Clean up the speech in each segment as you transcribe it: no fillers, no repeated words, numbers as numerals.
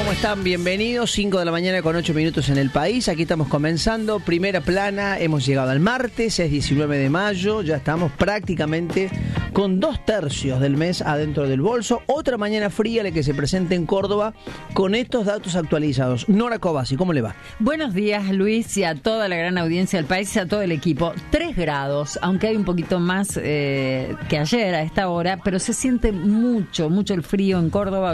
¿Cómo están? Bienvenidos, 5 de la mañana con 8 minutos en el país. Aquí estamos comenzando, primera plana, hemos llegado al martes, es 19 de mayo, ya estamos prácticamente con 2/3 del mes adentro del bolso. Otra mañana fría la que se presenta en Córdoba con estos datos actualizados. Nora Cobasi, ¿cómo le va? Buenos días, Luis, y a toda la gran audiencia del país y a todo el equipo. 3 grados, aunque hay un poquito más que ayer a esta hora, pero se siente mucho el frío en Córdoba,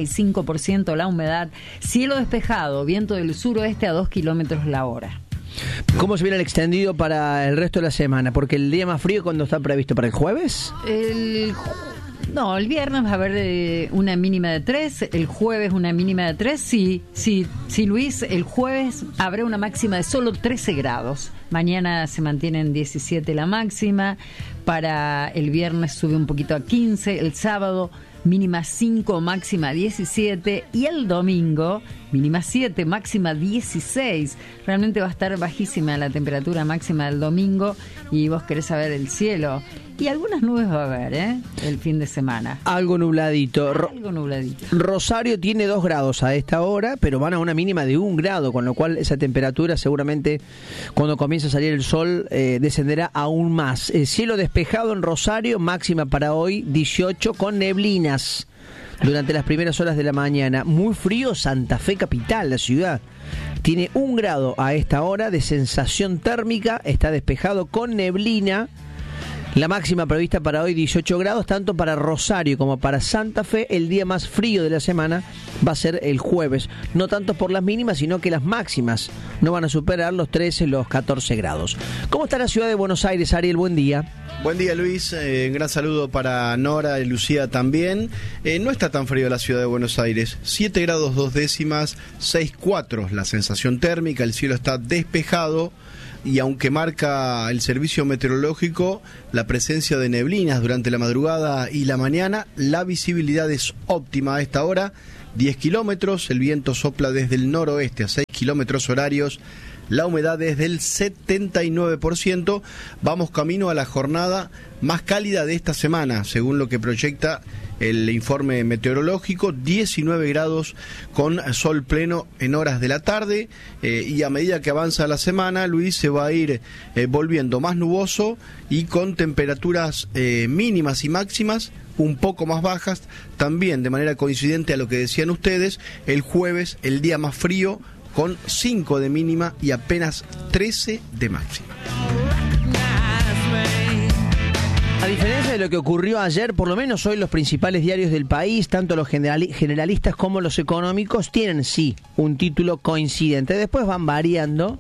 85% la humedad, cielo despejado, viento del suroeste a 2 kilómetros la hora. ¿Cómo se viene el extendido para el resto de la semana? Porque el día más frío, ¿cuándo está previsto? ¿Para el jueves? El viernes va a haber una mínima de 3, el jueves una mínima de 3, sí, Luis, el jueves habrá una máxima de solo 13 grados. Mañana se mantiene en 17 la máxima, para el viernes sube un poquito a 15, el sábado mínima 5, máxima 17, y el domingo mínima 7, máxima 16. Realmente va a estar bajísima la temperatura máxima del domingo, y vos querés saber el cielo. Y algunas nubes va a haber, el fin de semana. Algo nubladito. Algo nubladito. Rosario tiene 2 grados a esta hora, pero van a una mínima de 1 grado, con lo cual esa temperatura seguramente cuando comience a salir el sol descenderá aún más. Cielo despejado en Rosario, máxima para hoy 18 con neblinas durante las primeras horas de la mañana. Muy frío Santa Fe capital, la ciudad. Tiene 1 grado a esta hora de sensación térmica, está despejado con neblina. La máxima prevista para hoy 18 grados, tanto para Rosario como para Santa Fe. El día más frío de la semana va a ser el jueves, no tanto por las mínimas, sino que las máximas no van a superar los 13, los 14 grados. ¿Cómo está la ciudad de Buenos Aires, Ariel? Buen día. Buen día, Luis. Un gran saludo para Nora y Lucía también. No está tan frío la ciudad de Buenos Aires. 7 grados 2 décimas, 6,4 la sensación térmica. El cielo está despejado. Y aunque marca el servicio meteorológico la presencia de neblinas durante la madrugada y la mañana, la visibilidad es óptima a esta hora, 10 kilómetros, el viento sopla desde el noroeste a 6 kilómetros horarios, la humedad es del 79%, vamos camino a la jornada más cálida de esta semana, según lo que proyecta el informe meteorológico, 19 grados con sol pleno en horas de la tarde, y a medida que avanza la semana, Luis, se va a ir volviendo más nuboso y con temperaturas mínimas y máximas un poco más bajas, también de manera coincidente a lo que decían ustedes, el jueves el día más frío con 5 de mínima y apenas 13 de máxima. A diferencia de lo que ocurrió ayer, por lo menos hoy los principales diarios del país, tanto los generalistas como los económicos, tienen sí un título coincidente. Después van variando,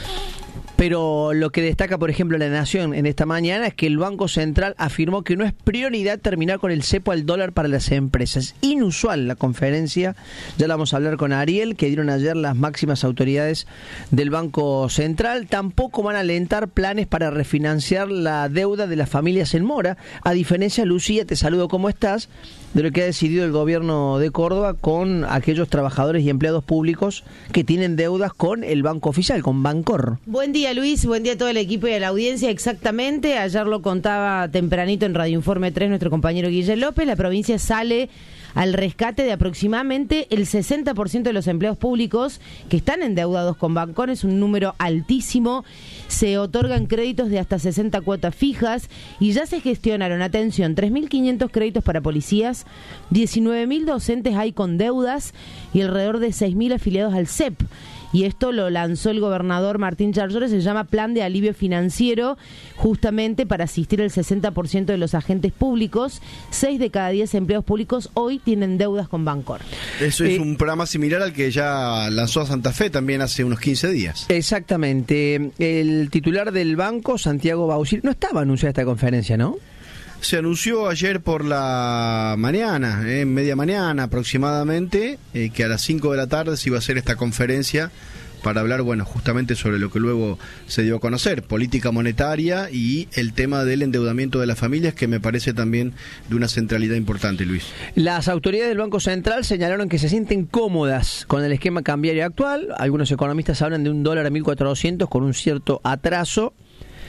pero lo que destaca, por ejemplo, La Nación en esta mañana es que el Banco Central afirmó que no es prioridad terminar con el cepo al dólar para las empresas. Inusual la conferencia, ya la vamos a hablar con Ariel, que dieron ayer las máximas autoridades del Banco Central. Tampoco van a alentar planes para refinanciar la deuda de las familias en mora, a diferencia, Lucía, te saludo, ¿cómo estás?, de lo que ha decidido el gobierno de Córdoba con aquellos trabajadores y empleados públicos que tienen deudas con el banco oficial, con Bancor. Buen día, Luis, buen día a todo el equipo y a la audiencia. Exactamente, ayer lo contaba tempranito en Radio Informe 3 nuestro compañero Guille López, la provincia sale al rescate de aproximadamente el 60% de los empleados públicos que están endeudados con Bancor. Es un número altísimo. Se otorgan créditos de hasta 60 cuotas fijas y ya se gestionaron, atención, 3.500 créditos para policías, 19.000 docentes hay con deudas y alrededor de 6.000 afiliados al CEP. Y esto lo lanzó el gobernador Martín Charlores, se llama Plan de Alivio Financiero, justamente para asistir al 60% de los agentes públicos. 6 de cada 10 empleados públicos hoy tienen deudas con Bancor. Eso es un programa similar al que ya lanzó Santa Fe también hace unos 15 días. Exactamente. El titular del banco, Santiago Bausil, no estaba anunciada esta conferencia, ¿no? Se anunció ayer por la mañana, media mañana aproximadamente, que a las 5 de la tarde se iba a hacer esta conferencia para hablar, bueno, justamente sobre lo que luego se dio a conocer, política monetaria y el tema del endeudamiento de las familias, que me parece también de una centralidad importante, Luis. Las autoridades del Banco Central señalaron que se sienten cómodas con el esquema cambiario actual. Algunos economistas hablan de un dólar a 1.400 con un cierto atraso.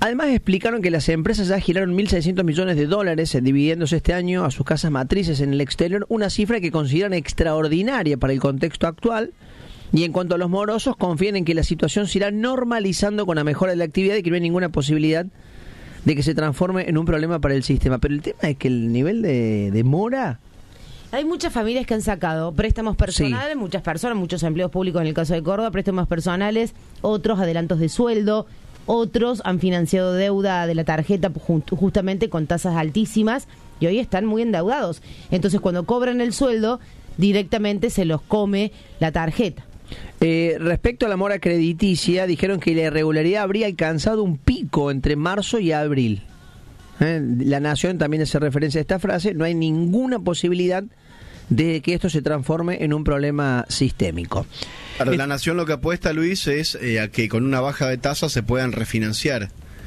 Además explicaron que las empresas ya giraron 1.600 millones de dólares en dividendos este año a sus casas matrices en el exterior, una cifra que consideran extraordinaria para el contexto actual. Y en cuanto a los morosos, confían en que la situación se irá normalizando con la mejora de la actividad y que no hay ninguna posibilidad de que se transforme en un problema para el sistema. Pero el tema es que el nivel de mora... Hay muchas familias que han sacado préstamos personales, muchas personas, muchos empleos públicos en el caso de Córdoba, préstamos personales, otros adelantos de sueldo, otros han financiado deuda de la tarjeta justamente con tasas altísimas y hoy están muy endeudados. Entonces cuando cobran el sueldo, directamente se los come la tarjeta. Respecto a la mora crediticia, dijeron que la irregularidad habría alcanzado un pico entre marzo y abril. La Nación también hace referencia a esta frase, no hay ninguna posibilidad de que esto se transforme en un problema sistémico. Para la Nación lo que apuesta, Luis, es a que con una baja de tasas se puedan refinanciar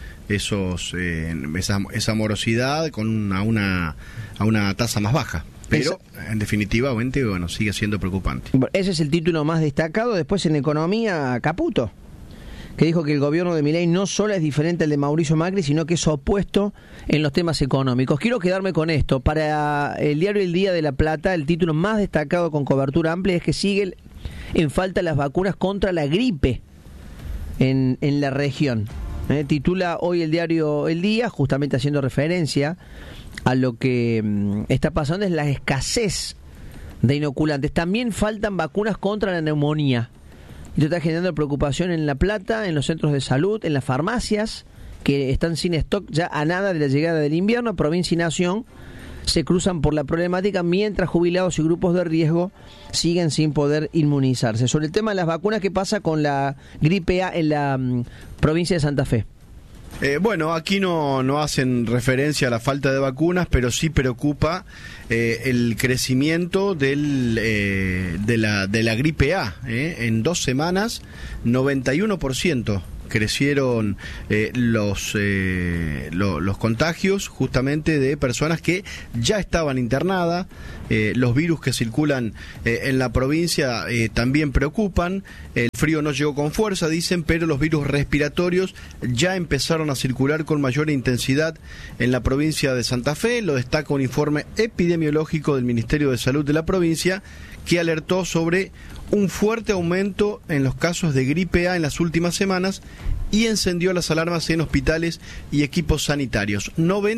esa morosidad a una tasa más baja. Pero, en definitiva, bueno, sigue siendo preocupante. Ese es el título más destacado. Después, en economía, Caputo, que dijo que el gobierno de Milei no solo es diferente al de Mauricio Macri, sino que es opuesto en los temas económicos. Quiero quedarme con esto. Para el diario El Día de La Plata, el título más destacado con cobertura amplia es que siguen en falta las vacunas contra la gripe en la región. Titula hoy el diario El Día, justamente haciendo referencia a lo que está pasando, es la escasez de inoculantes. También faltan vacunas contra la neumonía. Esto está generando preocupación en La Plata, en los centros de salud, en las farmacias, que están sin stock ya a nada de la llegada del invierno. Provincia y Nación se cruzan por la problemática, mientras jubilados y grupos de riesgo siguen sin poder inmunizarse. Sobre el tema de las vacunas, ¿qué pasa con la gripe A en la provincia de Santa Fe? Bueno, aquí no hacen referencia a la falta de vacunas, pero sí preocupa el crecimiento de la gripe A. En 2 semanas, 91% crecieron los contagios justamente de personas que ya estaban internadas. Los virus que circulan en la provincia también preocupan. El frío no llegó con fuerza, dicen, pero los virus respiratorios ya empezaron a circular con mayor intensidad en la provincia de Santa Fe. Lo destaca un informe epidemiológico del Ministerio de Salud de la provincia, que alertó sobre un fuerte aumento en los casos de gripe A en las últimas semanas y encendió las alarmas en hospitales y equipos sanitarios.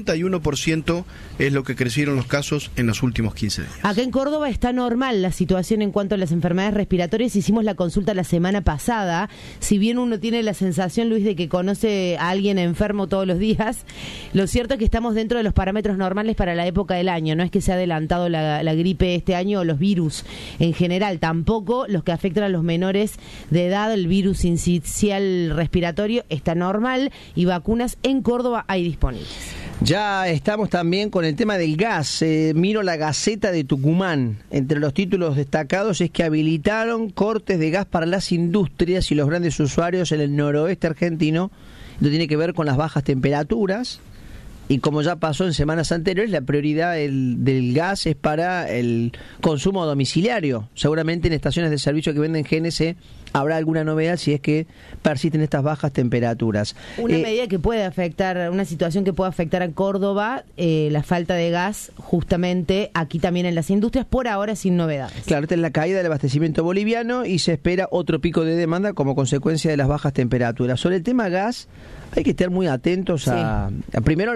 91% es lo que crecieron los casos en los últimos 15 días. Acá en Córdoba está normal la situación en cuanto a las enfermedades respiratorias. Hicimos la consulta la semana pasada. Si bien uno tiene la sensación, Luis, de que conoce a alguien enfermo todos los días, lo cierto es que estamos dentro de los parámetros normales para la época del año. No es que se ha adelantado la gripe este año o los virus en general. Tampoco los que afectan a los menores de edad. El virus sincicial respiratorio está normal y vacunas en Córdoba hay disponibles. Ya estamos también con el tema del gas. Miro la Gaceta de Tucumán. Entre los títulos destacados es que habilitaron cortes de gas para las industrias y los grandes usuarios en el noroeste argentino. Esto tiene que ver con las bajas temperaturas. Y como ya pasó en semanas anteriores, la prioridad del gas es para el consumo domiciliario. Seguramente en estaciones de servicio que venden GNC habrá alguna novedad si es que persisten estas bajas temperaturas. Una medida que puede afectar, una situación que puede afectar a Córdoba, la falta de gas, justamente aquí también en las industrias, por ahora sin novedades. Claro, esta es la caída del abastecimiento boliviano y se espera otro pico de demanda como consecuencia de las bajas temperaturas. Sobre el tema gas, hay que estar muy atentos primero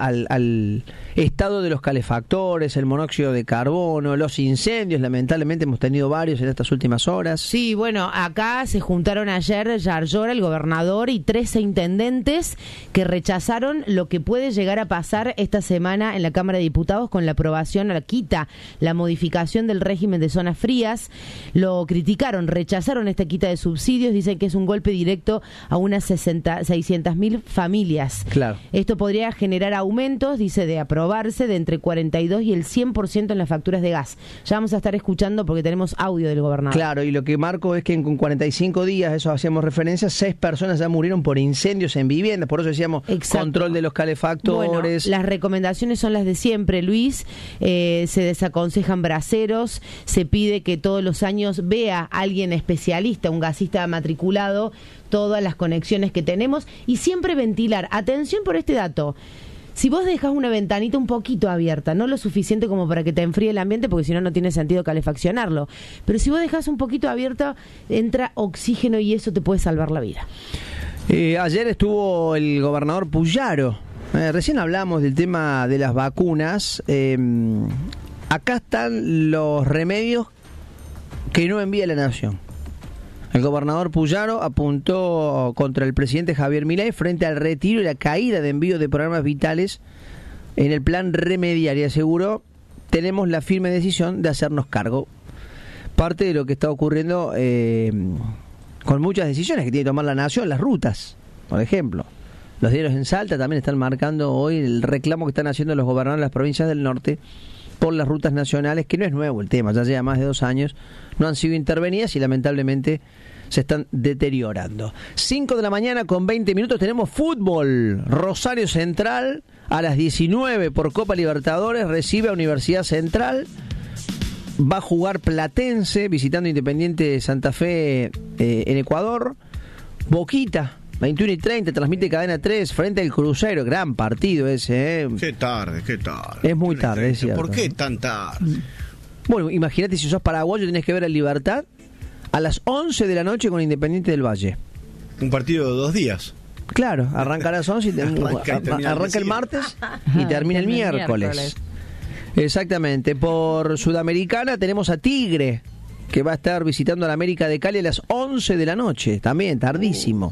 al estado de los calefactores, el monóxido de carbono, los incendios. Lamentablemente hemos tenido varios en estas últimas horas. Sí, bueno, acá se juntaron ayer Yarlora, el gobernador, y 13 intendentes que rechazaron lo que puede llegar a pasar esta semana en la Cámara de Diputados con la aprobación a la quita, la modificación del régimen de zonas frías. Lo criticaron, rechazaron esta quita de subsidios, dicen que es un golpe directo a unas 600.000 familias. Claro. Esto podría generar aumentos, dice, de aprobarse, de entre 42 y el 100% en las facturas de gas. Ya vamos a estar escuchando porque tenemos audio del gobernador. Claro, y lo que marco es que con 45 días, eso hacíamos referencia, 6 personas ya murieron por incendios en viviendas, por eso decíamos control de los calefactores. Bueno, las recomendaciones son las de siempre, Luis. Se desaconsejan braseros, se pide que todos los años vea alguien especialista, un gasista matriculado, todas las conexiones que tenemos y siempre ventilar. Atención por este dato. Si vos dejas una ventanita un poquito abierta, no lo suficiente como para que te enfríe el ambiente, porque si no, no tiene sentido calefaccionarlo, pero si vos dejas un poquito abierto, entra oxígeno y eso te puede salvar la vida. Ayer estuvo el gobernador Puyaro. Recién hablamos del tema de las vacunas. Acá están los remedios que no envía la nación. El gobernador Puyaro apuntó contra el presidente Javier Milei frente al retiro y la caída de envío de programas vitales en el plan remediar y aseguró: tenemos la firme decisión de hacernos cargo. Parte de lo que está ocurriendo con muchas decisiones que tiene que tomar la nación, las rutas, por ejemplo. Los diarios en Salta también están marcando hoy el reclamo que están haciendo los gobernadores de las provincias del norte por las rutas nacionales, que no es nuevo el tema, ya lleva más de 2 años, no han sido intervenidas y lamentablemente se están deteriorando. 5 de la mañana con 20 minutos, tenemos fútbol. Rosario Central a las 19 por Copa Libertadores recibe a Universidad Central. Va a jugar Platense visitando Independiente de Santa Fe en Ecuador. Boquita 21:30, transmite Cadena 3 frente al Cruzeiro. Gran partido ese, ¿eh? Qué tarde. Es muy tarde, es cierto. ¿Por qué tan tarde? Bueno, imagínate, si sos paraguayo tenés que ver a Libertad a las 11 de la noche con Independiente del Valle. Un partido de 2 días. Claro, arranca a las 11 y arranca el martes y termina el miércoles. Exactamente. Por Sudamericana tenemos a Tigre, que va a estar visitando a la América de Cali a las 11 de la noche, también tardísimo.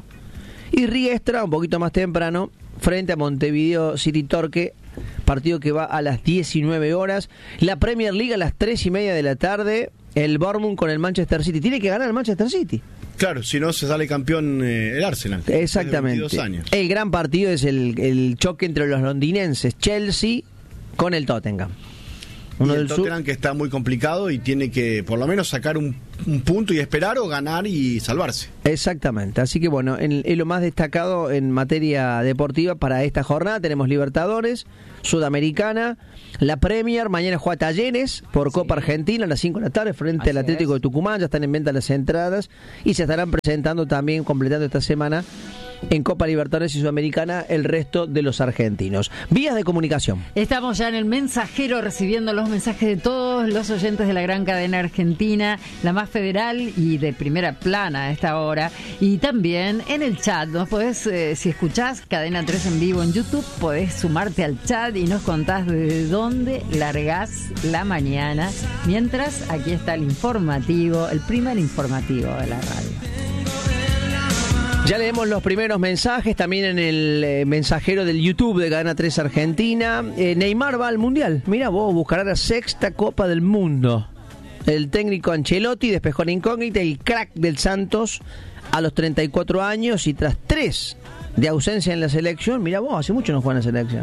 Y Riestra, un poquito más temprano, frente a Montevideo City Torque, partido que va a las 19 horas. La Premier League a las 3:30 de la tarde, el Bournemouth con el Manchester City. Tiene que ganar el Manchester City. Claro, si no se sale campeón el Arsenal. Exactamente. 22 años. El gran partido es el choque entre los londinenses, Chelsea con el Tottenham. Y el Tottenham que está muy complicado y tiene que por lo menos sacar un punto y esperar o ganar y salvarse. Exactamente, así que bueno, es lo más destacado en materia deportiva para esta jornada. Tenemos Libertadores, Sudamericana, la Premier, mañana juega Talleres por Copa Argentina a las 5 de la tarde frente al Atlético de Tucumán. Ya están en venta las entradas y se estarán presentando también, completando esta semana en Copa Libertadores y Sudamericana el resto de los argentinos. Vías de comunicación. Estamos ya en el mensajero recibiendo los mensajes de todos los oyentes de la gran cadena argentina, la más federal y de primera plana a esta hora. Y también en el chat, nos podés, si escuchás Cadena 3 en vivo en YouTube, podés sumarte al chat y nos contás desde dónde largás la mañana. Mientras, aquí está el informativo, el primer informativo de la radio. Ya leemos los primeros mensajes también en el mensajero del YouTube de Cadena 3 Argentina. Neymar va al Mundial. Mira vos, buscará la 6ª Copa del Mundo. El técnico Ancelotti despejó la incógnita. El crack del Santos a los 34 años y tras 3 de ausencia en la selección. Mira vos, hace mucho no juega en la selección.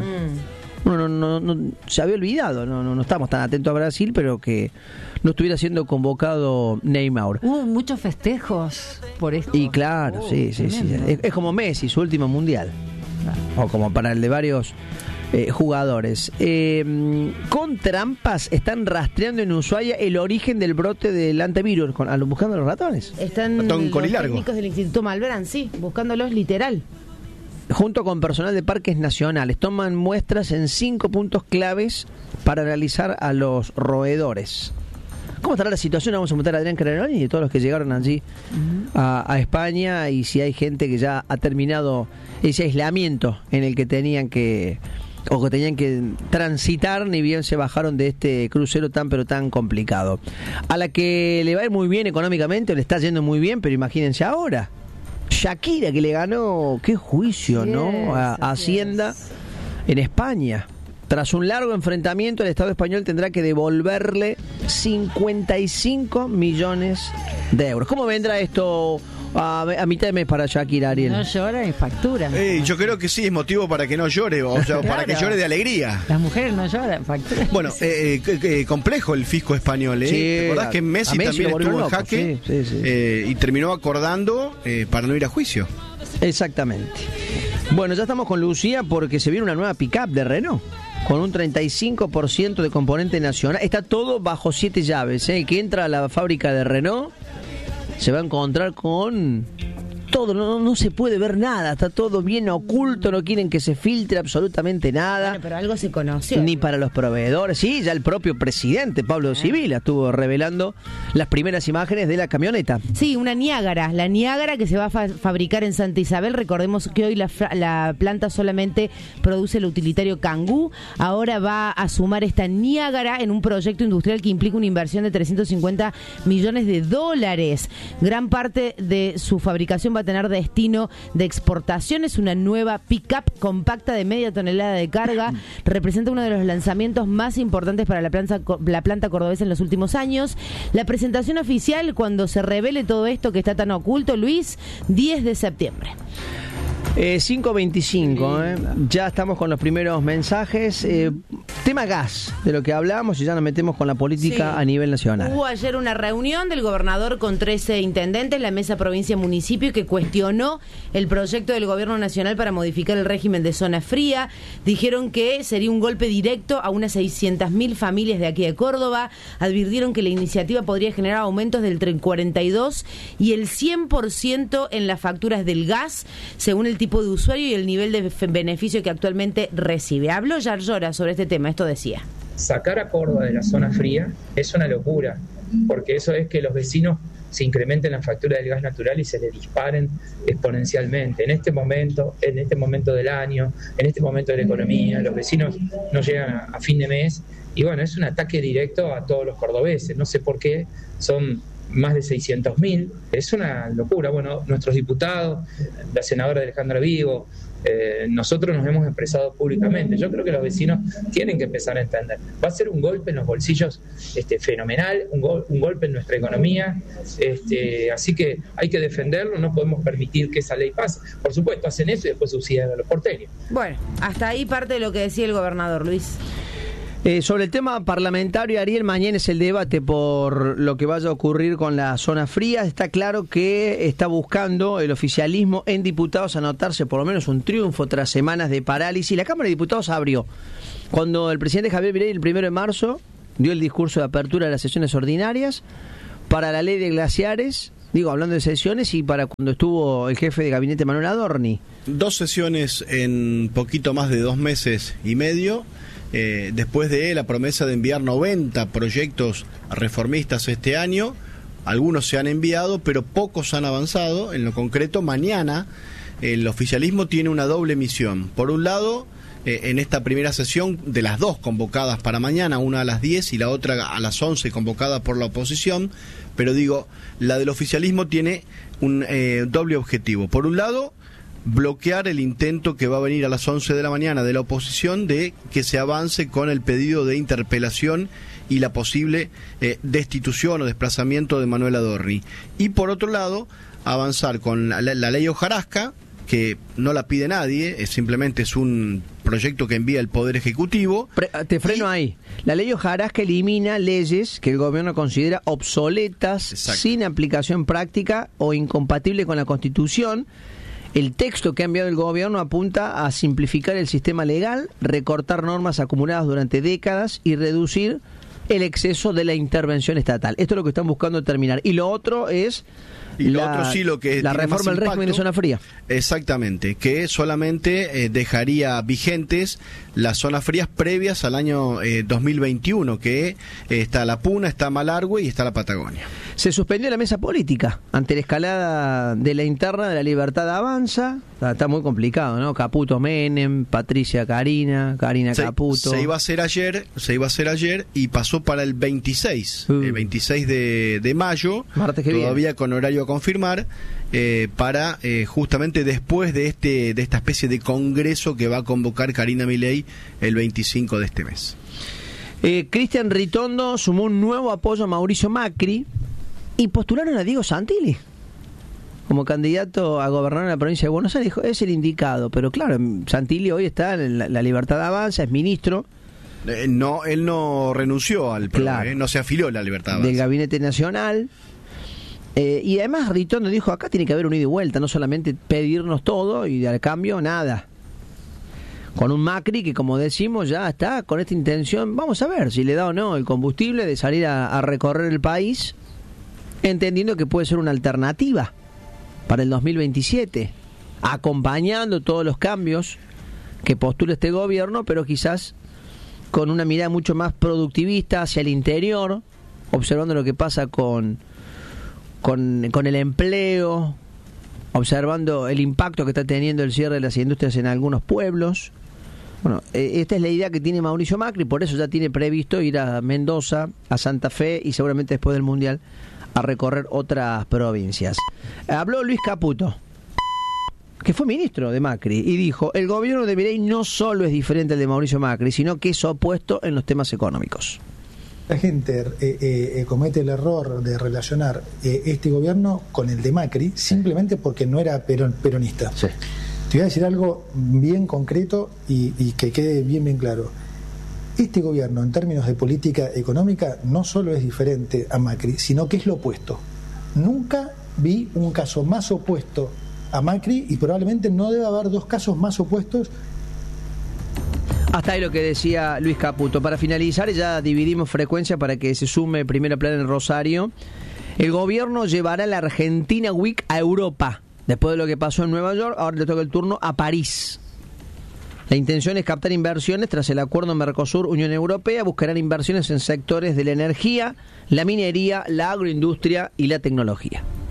No, se había olvidado. No estamos tan atentos a Brasil, pero que no estuviera siendo convocado Neymar. Hubo muchos festejos por esto. Y claro, sí. Es como Messi, su último mundial. O como para el de varios jugadores. Con trampas están rastreando en Ushuaia el origen del brote del antivirus, buscando a los ratones. Están los técnicos del Instituto Malbrán, sí, buscándolos literal. Junto con personal de parques nacionales, toman muestras en 5 puntos claves para analizar a los roedores. ¿Cómo estará la situación? Vamos a preguntar a Adrián Caranoni y de todos los que llegaron allí a España, y si hay gente que ya ha terminado ese aislamiento en el que tenían que transitar, ni bien se bajaron de este crucero tan pero tan complicado. A la que le va a ir muy bien económicamente, le está yendo muy bien, pero imagínense ahora. Shakira, que le ganó, qué juicio, ¿no? A Hacienda en España. Tras un largo enfrentamiento, el Estado español tendrá que devolverle 55 millones de euros. ¿Cómo vendrá esto, A mitad de mes para Shakira, Ariel. No llora y factura. Yo creo que sí, es motivo para que no llore, o sea, para que llore de alegría. Las mujeres no lloran, facturan. Bueno, complejo el fisco español, ¿eh? Sí, ¿Te acordás que Messi también lo estuvo en loco, jaque? Sí. Y terminó acordando para no ir a juicio. Exactamente. Bueno, ya estamos con Lucía porque se viene una nueva pick-up de Renault. Con un 35% de componente nacional. Está todo bajo 7 llaves. El que entra a la fábrica de Renault se va a encontrar con todo, no se puede ver nada, está todo bien oculto, no quieren que se filtre absolutamente nada. Bueno, pero algo se conoció. Ni para los proveedores. Sí, ya el propio presidente Pablo Civila estuvo revelando las primeras imágenes de la camioneta. Sí, una Niágara, la Niágara que se va a fabricar en Santa Isabel. Recordemos que hoy la planta solamente produce el utilitario Kangoo. Ahora va a sumar esta Niágara en un proyecto industrial que implica una inversión de $350 millones. Gran parte de su fabricación va a tener destino de exportación. Es una nueva pick-up compacta de media tonelada de carga. Representa uno de los lanzamientos más importantes para la planta cordobesa en los últimos años. La presentación oficial, cuando se revele todo esto que está tan oculto, Luis, 10 de septiembre. 5:25, ya estamos con los primeros mensajes. Tema gas, de lo que hablábamos, y ya nos metemos con la política a nivel nacional. Hubo ayer una reunión del gobernador con 13 intendentes, la mesa provincia-municipio, que cuestionó el proyecto del gobierno nacional para modificar el régimen de zona fría. Dijeron que sería un golpe directo a unas 600.000 familias de aquí de Córdoba. Advirtieron que la iniciativa podría generar aumentos del 42 y el 100% en las facturas del gas, según el tipo de usuario y el nivel de beneficio que actualmente recibe. Habló Yarlora sobre este tema, esto decía. Sacar a Córdoba de la zona fría es una locura, porque eso es que los vecinos se incrementen la factura del gas natural y se le disparen exponencialmente. En este momento del año, en este momento de la economía, los vecinos no llegan a fin de mes y bueno, es un ataque directo a todos los cordobeses. No sé por qué, son más de 600.000, es una locura. Bueno, nuestros diputados, la senadora Alejandra Vigo, nosotros nos hemos expresado públicamente. Yo creo que los vecinos tienen que empezar a entender. Va a ser un golpe en los bolsillos fenomenal, un golpe en nuestra economía, así que hay que defenderlo, no podemos permitir que esa ley pase. Por supuesto, hacen eso y después subsidian a los porteños. Bueno, hasta ahí parte de lo que decía el gobernador, Luis. Sobre el tema parlamentario, Ariel, mañana es el debate por lo que vaya a ocurrir con la zona fría. Está claro que está buscando el oficialismo en diputados anotarse por lo menos un triunfo tras semanas de parálisis. La Cámara de Diputados abrió cuando el presidente Javier Milei el 1 de marzo dio el discurso de apertura de las sesiones ordinarias para la ley de glaciares, hablando de sesiones, y para cuando estuvo el jefe de gabinete Manuel Adorni. 2 sesiones en poquito más de 2 meses y medio. Después de la promesa de enviar 90 proyectos reformistas este año, algunos se han enviado, pero pocos han avanzado. En lo concreto, mañana el oficialismo tiene una doble misión. Por un lado, en esta primera sesión, de las 2 convocadas para mañana, una a las 10 y la otra a las 11, convocada por la oposición, pero la del oficialismo tiene un doble objetivo. Por un lado, bloquear el intento que va a venir a las 11 de la mañana de la oposición de que se avance con el pedido de interpelación y la posible destitución o desplazamiento de Manuel Adorni. Y por otro lado, avanzar con la ley hojarasca, que no la pide nadie, simplemente es un proyecto que envía el Poder Ejecutivo. Te freno ahí. La ley hojarasca elimina leyes que el gobierno considera obsoletas, sin aplicación práctica o incompatible con la Constitución. El texto que ha enviado el gobierno apunta a simplificar el sistema legal, recortar normas acumuladas durante décadas y reducir el exceso de la intervención estatal. Esto es lo que están buscando terminar. Y lo otro es la reforma del régimen de zona fría. Exactamente, que solamente dejaría vigentes las zonas frías previas al año 2021, que está la Puna, está Malargüe y está la Patagonia. Se suspendió la mesa política ante la escalada de la interna de la Libertad Avanza. Está muy complicado, ¿no? Caputo Menem, Patricia Karina Caputo. Se iba a hacer ayer y pasó para el 26, el 26 de mayo, martes que todavía viene, con horario a confirmar, para justamente después de esta especie de congreso que va a convocar Karina Milei el 25 de este mes. Cristian Ritondo sumó un nuevo apoyo a Mauricio Macri y postularon a Diego Santilli. como candidato a gobernador en la provincia de Buenos Aires, dijo, es el indicado. Pero claro, Santilli hoy está en la Libertad Avanza, es ministro. No, él no renunció al PRO, Claro. no se afilió a la Libertad Avanza. Del Gabinete Nacional. Y además Ritondo dijo, acá tiene que haber un ida y vuelta, no solamente pedirnos todo y al cambio nada. Con un Macri que, como decimos, ya está con esta intención, vamos a ver si le da o no el combustible de salir a recorrer el país, entendiendo que puede ser una alternativa para el 2027, acompañando todos los cambios que postula este gobierno, pero quizás con una mirada mucho más productivista hacia el interior, observando lo que pasa con el empleo, observando el impacto que está teniendo el cierre de las industrias en algunos pueblos. Bueno, esta es la idea que tiene Mauricio Macri, por eso ya tiene previsto ir a Mendoza, a Santa Fe y seguramente después del Mundial a recorrer otras provincias. Habló Luis Caputo, que fue ministro de Macri, y dijo, el gobierno de Milei no solo es diferente al de Mauricio Macri, sino que es opuesto en los temas económicos. La gente comete el error de relacionar este gobierno con el de Macri simplemente porque no era peronista. Sí. Te voy a decir algo bien concreto y que quede bien claro. Este gobierno, en términos de política económica, no solo es diferente a Macri, sino que es lo opuesto. Nunca vi un caso más opuesto a Macri y probablemente no debe haber dos casos más opuestos. Hasta ahí lo que decía Luis Caputo. Para finalizar, ya dividimos frecuencia para que se sume Primera Plana en Rosario. El gobierno llevará la Argentina Week a Europa. Después de lo que pasó en Nueva York, ahora le toca el turno a París. La intención es captar inversiones tras el acuerdo Mercosur-Unión Europea. Buscarán inversiones en sectores de la energía, la minería, la agroindustria y la tecnología.